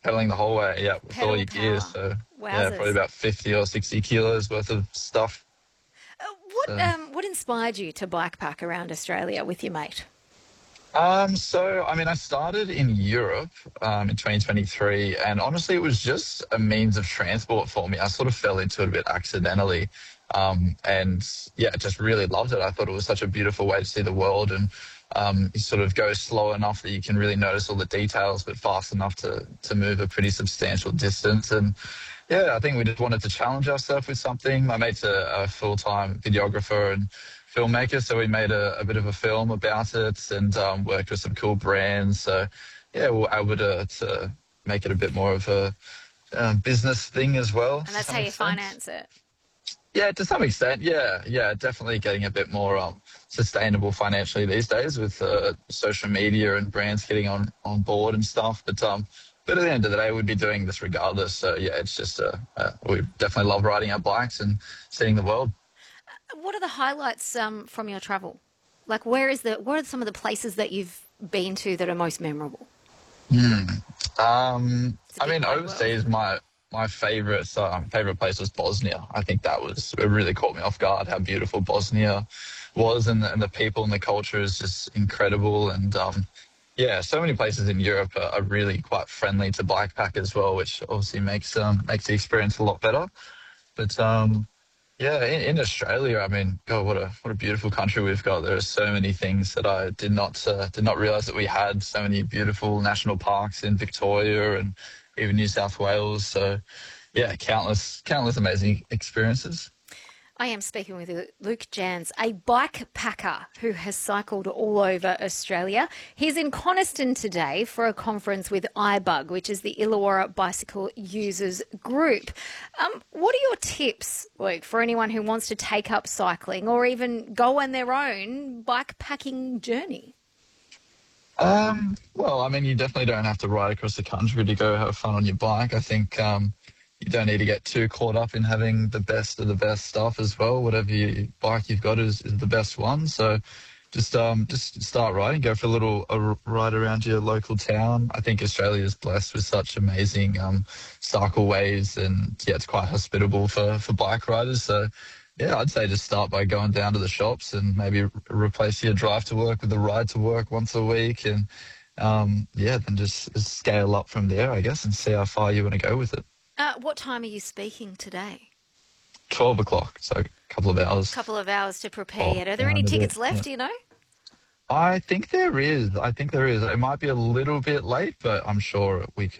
pedaling the whole way, yeah, with all Pedal your gear. power. So yeah, probably Wowzers. about 50 or 60 kilos worth of stuff. Uh, what So. um what inspired you to bike pack around Australia with your mate? So I mean, I started in Europe in 2023, and honestly, it was just a means of transport for me. I sort of fell into it a bit accidentally, and yeah, just really loved it. I thought it was such a beautiful way to see the world, and you sort of go slow enough that you can really notice all the details, but fast enough to move a pretty substantial distance. And yeah, I think we just wanted to challenge ourselves with something. My mate's a full-time videographer and filmmaker, so we made a bit of a film about it and worked with some cool brands. So yeah, we were able to make it a bit more of a business thing as well, And to that's some how you extent. finance it. Yeah, to some extent, yeah, yeah, definitely getting a bit more sustainable financially these days with social media and brands getting on board and stuff. But at the end of the day, we'd be doing this regardless. So yeah, it's just we definitely love riding our bikes and seeing the world. What are the highlights from your travel? Like, what are some of the places that you've been to that are most memorable? It's a I big mean, wide world. overseas, my favorite place was Bosnia. I think it really caught me off guard how beautiful Bosnia was, and the people and the culture is just incredible. And yeah, so many places in Europe are really quite friendly to bike pack as well, which obviously makes the experience a lot better. But yeah, in Australia, I mean, God, what a beautiful country we've got. There are so many things that I did not realize that we had. So many beautiful national parks in Victoria and even New South Wales. So, yeah, countless amazing experiences. I am speaking with Luke Jans, a bike packer who has cycled all over Australia. He's in Coniston today for a conference with iBug, which is the Illawarra Bicycle Users Group. What are your tips, Luke, for anyone who wants to take up cycling or even go on their own bike packing journey? Well, I mean, you definitely don't have to ride across the country to go have fun on your bike. I think you don't need to get too caught up in having the best of the best stuff as well. Whatever bike you've got is the best one. So just start riding, go for a ride around your local town. I think Australia is blessed with such amazing cycleways, and yeah, it's quite hospitable for bike riders. So yeah, I'd say just start by going down to the shops and maybe replace your drive to work with a ride to work once a week, and yeah, then just scale up from there, I guess, and see how far you want to go with it. What time are you speaking today? 12 o'clock, so a couple of hours. Couple of hours to prepare Oh, yet. Are there any down a bit. tickets Yeah. left, do you know? I think there is. I think there is. It might be a little bit late, but I'm sure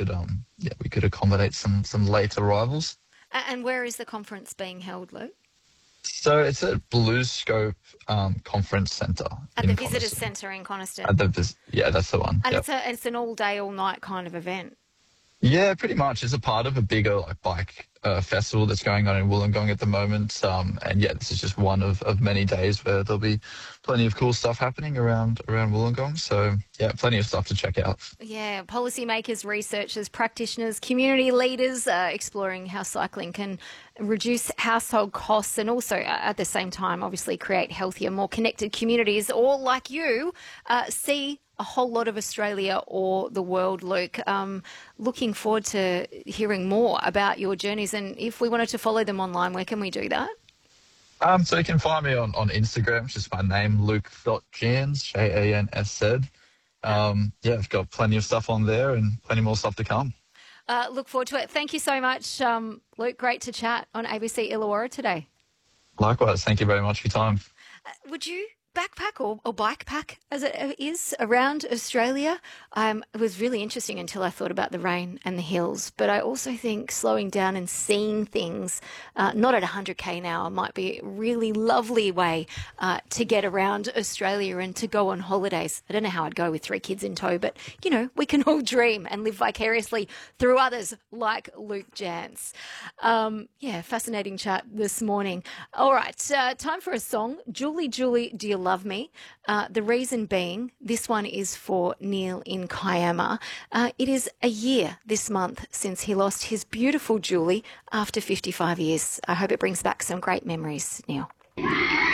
we could accommodate some late arrivals. And where is the conference being held, Luke? So it's at Blue Scope Conference Centre At the in Visitors Coniston. Centre in Coniston. Yeah, that's the one. And Yep. it's an all day, all night kind of event. Yeah, pretty much. It's a part of a bigger like bike festival that's going on in Wollongong at the moment. And yeah, this is just one of many days where there'll be plenty of cool stuff happening around Wollongong. So yeah, plenty of stuff to check out. Yeah, policymakers, researchers, practitioners, community leaders exploring how cycling can reduce household costs and also at the same time, obviously, create healthier, more connected communities, all like you, see a whole lot of Australia or the world, Luke. Looking forward to hearing more about your journeys. And if we wanted to follow them online, where can we do that? So you can find me on Instagram, just my name, Luke.Jans, JANSZ. Yeah, I've got plenty of stuff on there and plenty more stuff to come. Look forward to it. Thank you so much, Luke. Great to chat on ABC Illawarra today. Likewise, thank you very much for your time. Would you backpack or bike pack, as it is, around Australia? It was really interesting until I thought about the rain and the hills. But I also think slowing down and seeing things, not at 100k an hour, might be a really lovely way to get around Australia and to go on holidays. I don't know how I'd go with 3 kids in tow, but, you know, we can all dream and live vicariously through others like Luke Jans. Yeah, fascinating chat this morning. All right, time for a song. Julie, Julie, do you love me? The reason being, this one is for Neil in Kiama. It is a year this month since he lost his beautiful Julie after 55 years. I hope it brings back some great memories, Neil.